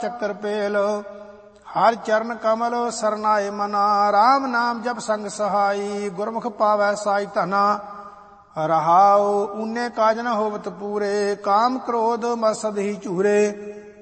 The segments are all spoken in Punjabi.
ਚੱਕਰ ਪੇਲ। ਹਰ ਚਰਨ ਕਮਲ ਸਰਨਾਏ ਮਨਾ। ਰਾਮ ਨਾਮ ਜਪ ਸੰਗ ਸਹਾਈ। ਗੁਰਮੁਖ ਪਾਵੈ ਸਾਈ ਧਨਾ। ਰਹਾਉ ਊਨੇ ਕਾਜ ਨ ਹੋਵਤ ਪੂਰੇ। ਕਾਮ ਕ੍ਰੋਧ ਮਸਦ ਹੀ ਝੂਰੇ।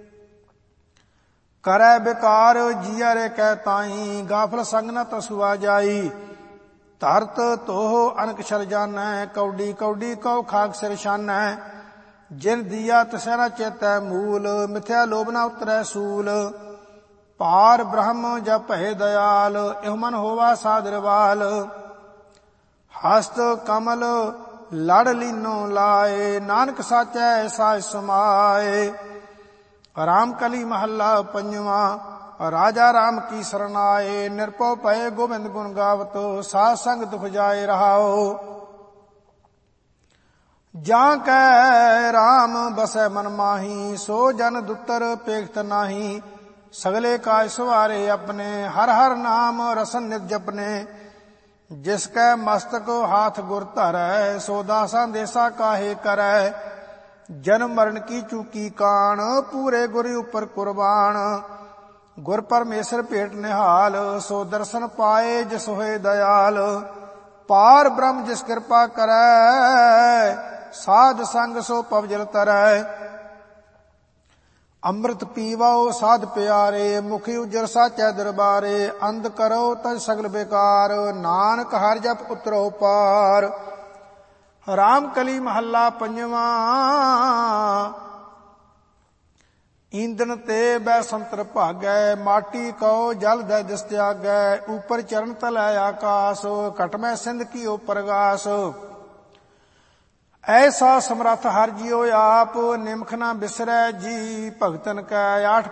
ਕਰੈ ਬਿਕਾਰ ਜੀਅ ਰੇ ਕਹਿ ਤਾਈ। ਗਾਫਲ ਸੰਗ ਨ ਤਸੁਆ ਜਾਈ। ਧਰਤ ਤੋਹ ਅਨਕ ਛਲ ਜਾਨੈ। ਕੌਡੀ ਕੌਡੀ ਕਉ ਖਾਕ ਸਿਰ ਛਾਨੈ। ਜਿਨ ਦੀਆ ਤਿਸੈ ਨ ਚੇਤੈ ਮੂਲ। ਮਿਥਿਆ ਲੋਭ ਨ ਉਤਰੈ ਸੂਲ। ਪਾਰ ਬ੍ਰਹਮ ਜਪ ਭਏ ਦਇਆਲ। ਇਹੋ ਮਨ ਹੋਵਾ ਸਾਦਰਵਾਲ। ਹਸਤ ਕਮਲ ਲੜ ਲੀਨੋ ਲਾਏ। ਨਾਨਕ ਸਾਚੈ ਸਾਚ ਸਮਾਏ। ਰਾਮ ਕਲੀ ਮਹੱਲਾ ਪੰਜਵਾਂ। ਰਾਜਾ ਰਾਮ ਕੀ ਸਰਨਾਏ। ਨਿਰਭਉ ਭਏ ਗੋਬਿੰਦ ਗੁਣ ਗਾਵਤ। ਸਾਧ ਸੰਗ ਦੁਖ ਜਾਏ ਰਹਾਓ। ਜਾਂ ਕੈ ਰਾਮ ਬਸੈ ਮਨ ਮਾਹੀ। ਸੋ ਜਨ ਦੁੱਤਰ ਪੇਖਤ ਨਾਹੀ। ਸਗਲੇ ਕਾਜ ਸਵਾਰੇ ਆਪਣੇ। ਹਰ ਹਰ ਨਾਮ ਰਸਨ ਨਿਤ ਜਪਨੇ। ਜਿਸ ਕੈ ਮਸਤਕ ਹਾਥ ਗੁਰ ਧਰੈ। ਸੋ ਦਾਸਾਂ ਦੇਸਾ ਕਾਹੇ ਕਰੈ। ਜਨਮ ਮਰਨ ਕੀ ਚੂਕੀ ਕਾਣ। ਪੂਰੇ ਗੁਰ ਉਪਰ ਕੁਰਬਾਨ। ਗੁਰ ਪਰਮੇਸ਼ਰ ਭੇਟ ਨਿਹਾਲ। ਸੋ ਦਰਸ਼ਨ ਪਾਏ ਜਿਸ ਹੋਏ ਦਇਆਲ। ਪਾਰ ਬ੍ਰਹਮ ਜਿਸ ਕਿਰਪਾ ਕਰੈ। ਸਾਧ ਸੰਗ ਸੋ ਪਵਜਲ ਤਰੈ। ਅੰਮ੍ਰਿਤ ਪੀਵੋ ਸਾਧ ਪਿਆਰੇ। ਮੁਖੀ ਉਜਰ ਸਾਚੈ ਦਰਬਾਰੇ। ਅੰਧ ਕਰੋ ਤਜ ਸਗਲ ਬੇਕਾਰ। ਨਾਨਕ ਹਰਿ ਜਪ ਉਤਰੋ ਪਾਰ। ਰਾਮ ਕਲੀ ਮਹੱਲਾ ਪੰਜਵਾਂ। ਈਂਦਨ ਤੇ ਬੈ ਸੰਤਰ ਭਾਗੈ। ਮਾਟੀ ਕਉ ਜਲ ਦੈ ਦਿਸ ਤਿਆਗੈ। ਉਪਰ ਚਰਨ ਤਲੈ ਆਕਾਸ। ਘਟਮੈ ਸਿੰਧ ਕੀਓ ਪ੍ਰਗਾਸ। ਐਸਾ ਸਮਰੱਥ ਹਰਿ ਜੀਉ ਆਪ। ਨਿਮਖ ਨ ਬਿਸਰੈ ਜੀ ਭਗਤਨ ਕੈ। ਆਠ